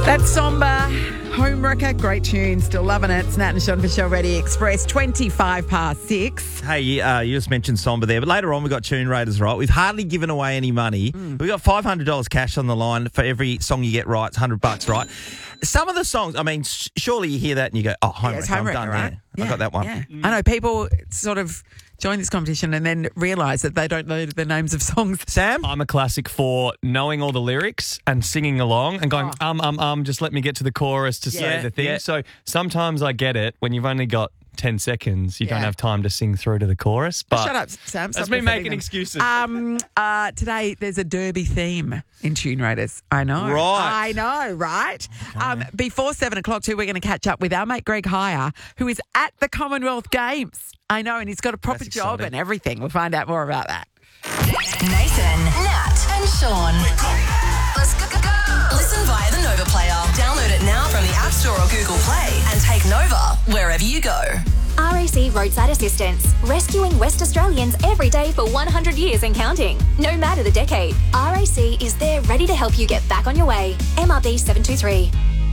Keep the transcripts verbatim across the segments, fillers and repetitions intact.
That's Somber, Homewrecker, great tune, still loving it. It's Nat and Sean for Show Ready Express, twenty-five past six. Hey, uh, you just mentioned Somber there, but later on we got Tune Raiders right. We've hardly given away any money. Mm. We got five hundred dollars cash on the line for every song you get right. It's one hundred bucks, right? Some of the songs, I mean, sh- surely you hear that and you go, oh, Homewrecker, yeah, it's I'm Homewrecker, done right? there. Yeah, I got that one. Yeah. Mm. I know people sort of join this competition and then realise that they don't know the names of songs. Sam? I'm a classic for knowing all the lyrics and singing along and going, Oh. um, um, um, just let me get to the chorus to Yeah, say the thing. yeah. So sometimes I get it when you've only got ten seconds, you Yeah. don't have time to sing through to the chorus. But Shut up, Sam. that's Stop me defending making them. excuses. Um, uh, today, there's a derby theme in Tune Raiders. I know. Right. I know, right? Um, before seven o'clock, too, we're going to catch up with our mate Greg Heyer, who is at the Commonwealth Games. I know, and he's got a proper That's job exciting. and everything. We'll find out more about that. Nathan, Nat, and Sean. Let's go, go, go. Listen via the Nova Player. Download it now from the App Store or Google Play and take Nova wherever you go. R A C Roadside Assistance, rescuing West Australians every day for one hundred years and counting. No matter the decade, R A C is there ready to help you get back on your way. M R B seven two three.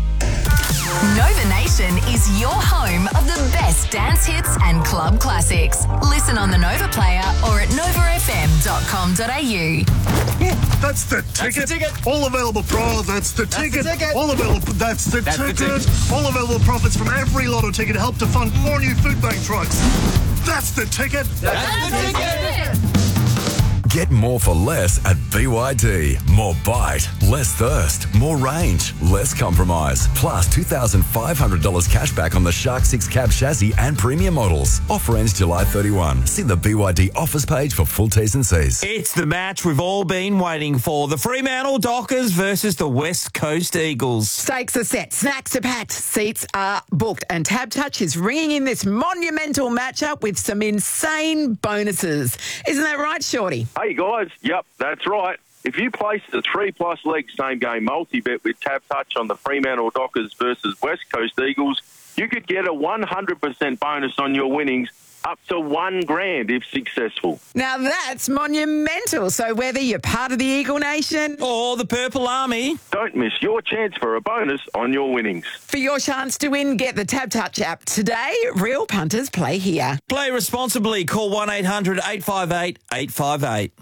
Nova Nation is your home of the best dance hits and club classics. Listen on the Nova Player or at nova f m dot com dot a u. That's the ticket. That's the ticket. All available pro. That's the ticket. ticket. All available. That's the That's the ticket. ticket. All available profits from every lotto ticket help to fund more new food bank trucks. That's the ticket. That's the ticket. Get more for less at B Y D. More bite, less thirst, more range, less compromise. Plus two thousand five hundred dollars cash back on the Shark six cab chassis and premium models. Offer ends July thirty-first. See the B Y D offers page for full T's and C's. It's the match we've all been waiting for. The Fremantle Dockers versus the West Coast Eagles. Stakes are set, snacks are packed, seats are booked, and Tab Touch is ringing in this monumental matchup with some insane bonuses. Isn't that right, Shorty? Hey guys, yep, that's right. If you place the three plus leg same game multi-bet with Tab Touch on the Fremantle Dockers versus West Coast Eagles, you could get a one hundred percent bonus on your winnings up to one grand if successful. Now that's monumental. So whether you're part of the Eagle Nation, Or the Purple Army. Don't miss your chance for a bonus on your winnings. for your chance to win, get the Tab Touch app today. Real punters play here. Play responsibly. Call one eight hundred eight five eight eight five eight.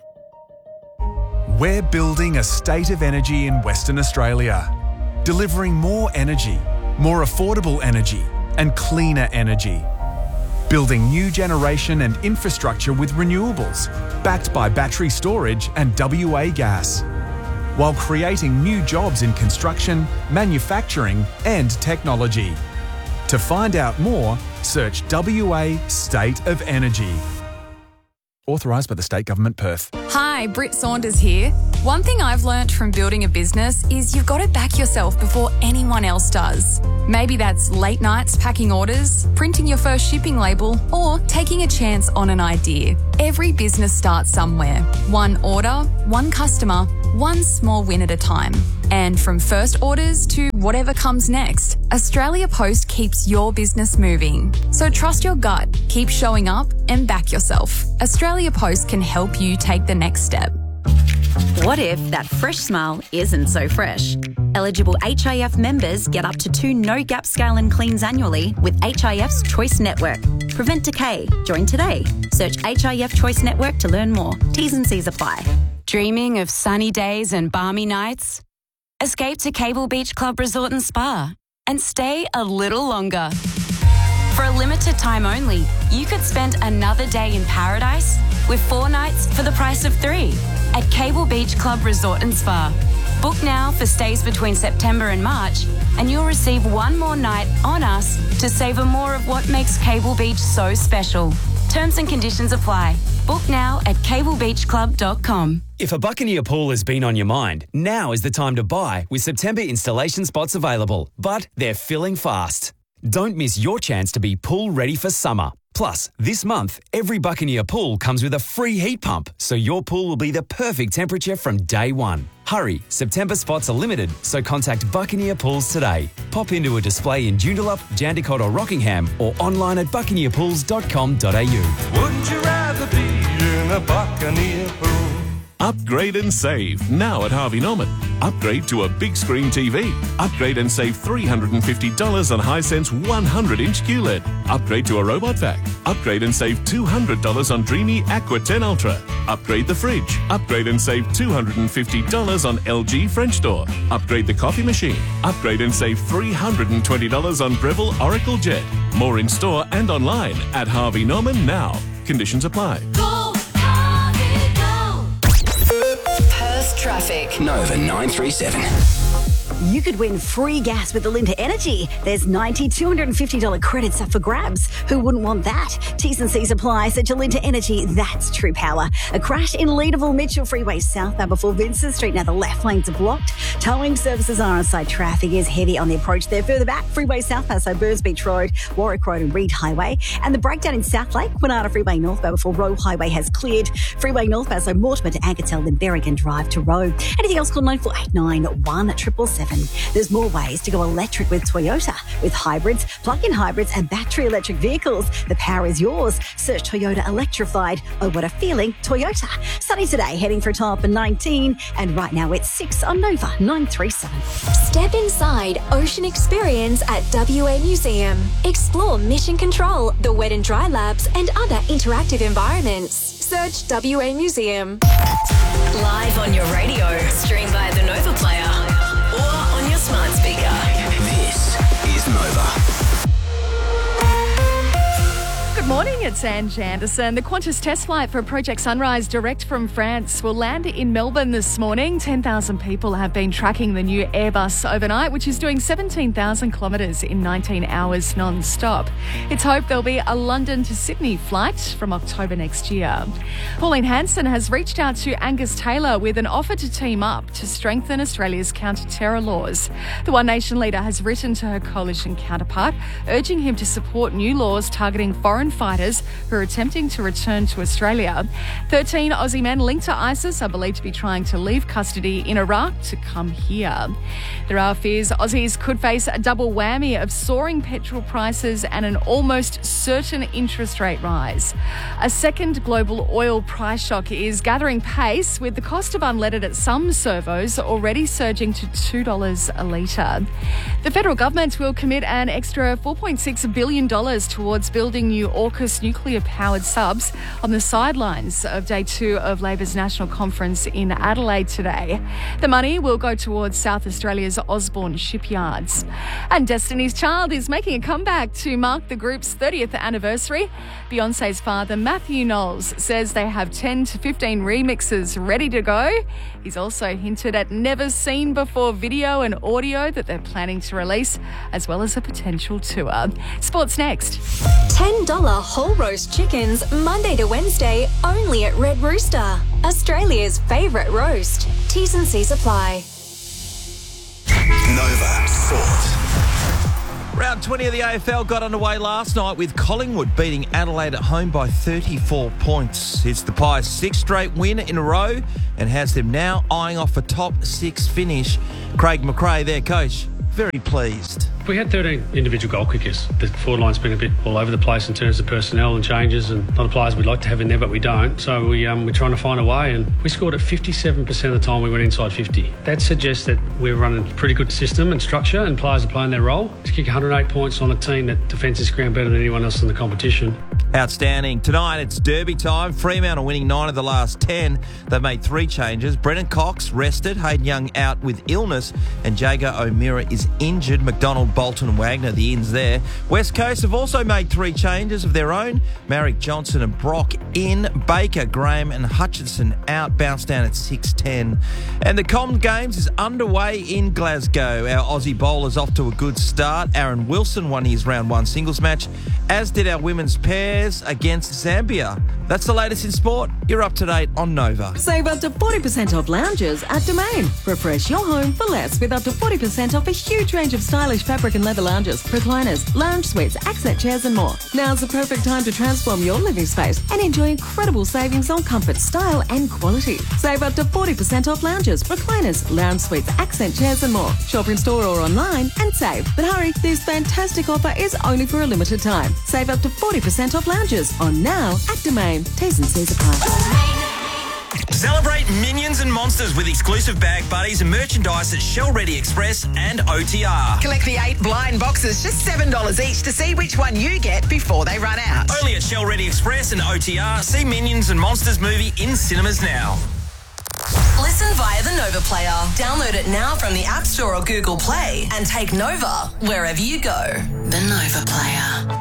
We're building a state of energy in Western Australia, delivering more energy, more affordable energy, and cleaner energy. Building new generation and infrastructure with renewables, backed by battery storage and W A gas, while creating new jobs in construction, manufacturing, and technology. To find out more, search W A State of Energy. Authorised by the State Government, Perth. Hi, Britt Saunders here. One thing I've learnt from building a business is you've got to back yourself before anyone else does. Maybe that's late nights packing orders, printing your first shipping label, or taking a chance on an idea. Every business starts somewhere. One order, one customer, one small win at a time. And from first orders to whatever comes next, Australia Post keeps your business moving. So trust your gut, keep showing up, and back yourself. Australia Post can help you take the next step. What if that fresh smile isn't so fresh? Eligible H I F members get up to two no-gap scale and cleans annually with H I F's Choice Network. Prevent decay. Join today. Search H I F Choice Network to learn more. T's and C's apply. Dreaming of sunny days and balmy nights? Escape to Cable Beach Club Resort and Spa and stay a little longer. For a limited time only, you could spend another day in paradise with four nights for the price of three at Cable Beach Club Resort and Spa. Book now for stays between September and March, and you'll receive one more night on us to savour more of what makes Cable Beach so special. Terms and conditions apply. Book now at cable beach club dot com. If a Buccaneer pool has been on your mind, now is the time to buy with September installation spots available, but they're filling fast. Don't miss your chance to be pool ready for summer. Plus, this month, every Buccaneer pool comes with a free heat pump, so your pool will be the perfect temperature from day one. Hurry, September spots are limited, so contact Buccaneer Pools today. Pop into a display in Joondalup, Jandakot or Rockingham, or online at buccaneer pools dot com dot a u. Wouldn't you rather be in a Buccaneer pool? Upgrade and save now at Harvey Norman. Upgrade to a big screen T V. Upgrade and save three hundred fifty dollars on Hisense one hundred inch Q L E D. Upgrade to a robot vac. Upgrade and save two hundred dollars on Dreamy Aqua ten Ultra. Upgrade the fridge. Upgrade and save two hundred fifty dollars on L G French door. Upgrade the coffee machine. Upgrade and save three hundred twenty dollars on Breville Oracle Jet. More in store and online at Harvey Norman now. Conditions apply. Go, Harvey, go. Perth traffic. Nova nine three seven. You could win free gas with Alinta Energy. There's ninety two hundred fifty dollars credits up for grabs. Who wouldn't want that? T's and C's apply. Such Alinta Energy, that's true power. A crash in Leederville Mitchell Freeway southbound before Vincent Street. Now the left lanes are blocked. Towing services are on site. Traffic is heavy on the approach there. Further back, Freeway southbound, so Burns Beach Road, Warwick Road and Reed Highway. And the breakdown in South Lake, Winata Freeway northbound before Roe Highway has cleared. Freeway northbound, so Mortimer to Ankertel, then Berrigan Drive to Roe. Anything else, call nine four eight nine, one seven seven seven. There's more ways to go electric with Toyota. With hybrids, plug-in hybrids and battery electric vehicles, the power is yours. Search Toyota Electrified. Oh, what a feeling, Toyota. Sunny today, heading for a top of nineteen. And right now it's six on Nova nine three seven. Step inside Ocean Experience at W A Museum. Explore Mission Control, the Wet and Dry Labs and other interactive environments. Search W A Museum. Live on your radio. Stream via the Nova Player. Or on your smart speaker. This is Nova. Good morning, it's Ange Anderson. The Qantas test flight for Project Sunrise direct from France will land in Melbourne this morning. ten thousand people have been tracking the new Airbus overnight, which is doing seventeen thousand kilometres in nineteen hours non-stop. It's hoped there'll be a London to Sydney flight from October next year. Pauline Hanson has reached out to Angus Taylor with an offer to team up to strengthen Australia's counter-terror laws. The One Nation leader has written to her coalition counterpart, urging him to support new laws targeting foreign fighters who are attempting to return to Australia. thirteen Aussie men linked to ISIS are believed to be trying to leave custody in Iraq to come here. There are fears Aussies could face a double whammy of soaring petrol prices and an almost certain interest rate rise. A second global oil price shock is gathering pace, with the cost of unleaded at some servos already surging to two dollars a litre. The federal government will commit an extra four point six billion dollars towards building new AUKUS nuclear-powered subs on the sidelines of day two of Labor's National Conference in Adelaide today. The money will go towards South Australia's Osborne shipyards. And Destiny's Child is making a comeback to mark the group's thirtieth anniversary. Beyonce's father, Matthew Knowles, says they have ten to fifteen remixes ready to go. He's also hinted at never-seen-before video and audio that they're planning to release, as well as a potential tour. Sports next. ten dollars whole roast chickens, Monday to Wednesday, only at Red Rooster. Australia's favourite roast. T's and C's apply. Nova Sport. Round twenty of the A F L got underway last night with Collingwood beating Adelaide at home by thirty-four points. It's the Pies' sixth straight win in a row and has them now eyeing off a top six finish. Craig McRae, their coach, very pleased. We had thirteen individual goal kickers. The forward line's been a bit all over the place in terms of personnel and changes, and a lot of players we'd like to have in there, but we don't. So we, um, we're trying to find a way, and we scored at fifty-seven percent of the time we went inside fifty. That suggests that we're running a pretty good system and structure, and players are playing their role. To kick one hundred eight points on a team that defends its ground better than anyone else in the competition. Outstanding. Tonight it's derby time. Fremantle winning nine of the last ten. They've made three changes. Brennan Cox rested. Hayden Young out with illness. And Jago O'Meara is injured. McDonald, Bolton and Wagner, the ins there. West Coast have also made three changes of their own. Marek Johnson and Brock in. Baker, Graham and Hutchinson out. Bounce down at six ten. And the Com Games is underway in Glasgow. Our Aussie bowler's off to a good start. Aaron Wilson won his round one singles match, as did our women's pairs against Zambia. That's the latest in sport. You're up to date on Nova. Save up to forty percent off lounges at Domain. Refresh your home for less with up to forty percent off a huge range of stylish fabric and leather lounges, recliners, lounge suites, accent chairs and more. Now's the perfect time to transform your living space and enjoy incredible savings on comfort, style and quality. Save up to forty percent off lounges, recliners, lounge suites, accent chairs and more. Shop in store or online and save. But hurry, this fantastic offer is only for a limited time. Save up to forty percent off lounges on now at Domain. T's and C's apply. Celebrate Minions and Monsters with exclusive bag buddies and merchandise at Shell Ready Express and O T R. Collect the eight blind boxes, just seven dollars each, to see which one you get before they run out. Only at Shell Ready Express and O T R. See Minions and Monsters movie in cinemas now. Listen via the Nova Player. Download it now from the App Store or Google Play and take Nova wherever you go. The Nova Player.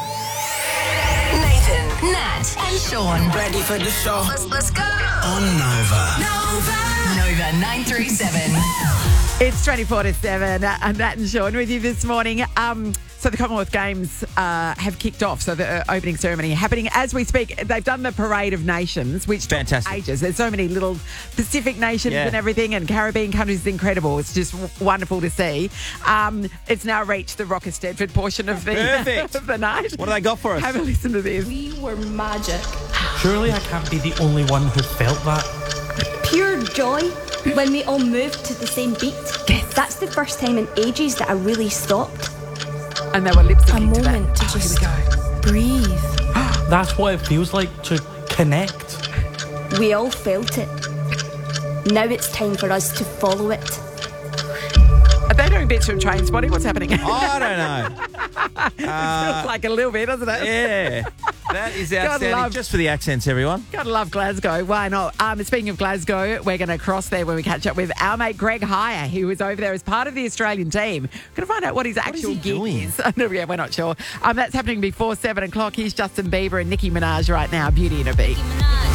Nathan, Nat, and Sean. Ready for the show? Let's, let's go. On Nova. Nova. Nova nine three seven. It's twenty-four to seven, uh, and Nat and Sean with you this morning. Um, so the Commonwealth Games uh, have kicked off, so the uh, opening ceremony happening as we speak. They've done the Parade of Nations, which took Fantastic. ages. There's so many little Pacific nations Yeah. and everything, and Caribbean countries. It's incredible. It's just w- wonderful to see. Um, it's now reached the Rocker Stedford portion of the, Perfect. of the night. What do they got for us? Have a listen to this. We were magic. Surely I can't be the only one who felt that. Pure joy when we all moved to the same beat. Yes. That's the first time in ages that I really stopped. And they were lip syncing A to that. moment to Oh, here just we go. Breathe. That's what it feels like to connect. We all felt it. Now it's time for us to follow it. Are they doing bits from Train Spotting? What's happening? I don't know. Uh, Feels like a little bit, doesn't it? Yeah. That is Gotta outstanding. love- Just for the accents, everyone. Gotta love Glasgow. Why not? Um, speaking of Glasgow, we're going to cross there when we catch up with our mate Greg Hire, who was over there as part of the Australian team. We're going to find out what his actual he gig doing? is. No, yeah, we're not sure. Um, that's happening before seven o'clock. Here's Justin Bieber and Nicki Minaj right now. Beauty and a Beat.